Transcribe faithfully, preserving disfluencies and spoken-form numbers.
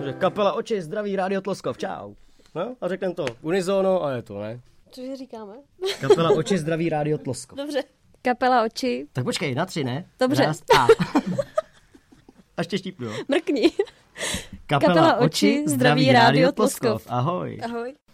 že kapela Oči, zdraví Rádio Tloskov, čau. No a řekneme to unizono a je to, ne? Cože říkáme? Kapela Oči, zdraví Rádio Tloskov. Dobře. Kapela Oči. Tak počkej, na tři, ne? Dobře. Raz, a. A ještě štípnu, jo? Mrkni. Kapela, Kapela Oči, zdraví Rádio Tloskov. Ahoj. Ahoj.